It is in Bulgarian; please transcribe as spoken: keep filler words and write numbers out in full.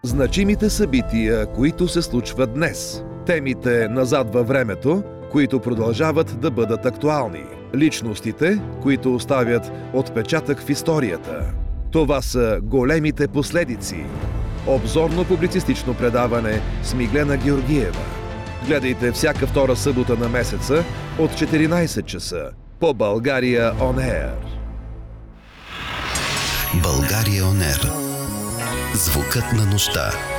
Значимите събития, които се случват днес. Темите назад във времето, които продължават да бъдат актуални. Личностите, които оставят отпечатък в историята. Това са големите последици. Обзорно-публицистично предаване с Миглена Георгиева. Гледайте всяка втора събота на месеца от четиринайсет часа по България Он Ер. България Он Ер. Звукът на нощта.